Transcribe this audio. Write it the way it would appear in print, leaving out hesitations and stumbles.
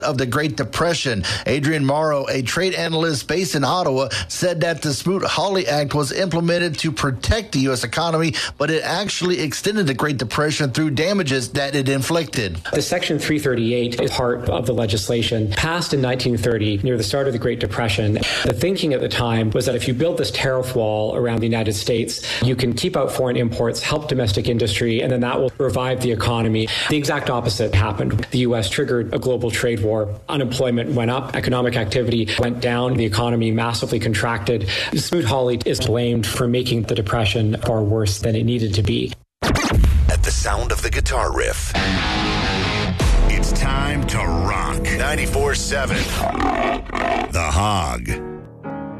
of the Great Depression. Adrian Morrow, a trade analyst based in Ottawa, said that the Smoot-Hawley Act was implemented to protect the U.S. economy, but it actually extended the Great Depression through damages that it inflicted. The Section 338 is part of the legislation passed in 1930 near the start of the Great Depression. The thinking at the time was that if you build this tariff wall around the United States, you can keep out foreign imports, help domestic industry, and then that will revive the economy. The exact opposite happened. The U.S. triggered a global trade war. Unemployment went up, economic activity went down, the economy massively contracted. Smoot-Hawley is blamed for making the Depression far worse than it needed to be. At the sound of the guitar riff, it's time to rock 94.7 The Hog.